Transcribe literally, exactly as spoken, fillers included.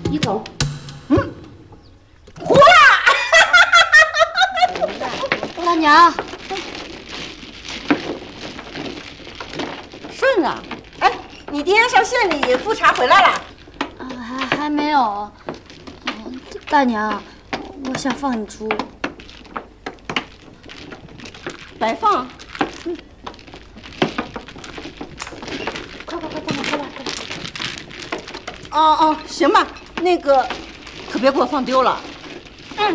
一口。 嗯，糊了。 大娘， 顺啊！哎，你爹上县里复查回来了？ 啊，还还没有。嗯，大娘，我想放你出。 白放。 嗯。快快快，放快快快！ 哦哦，行吧，那个可别给我放丢了。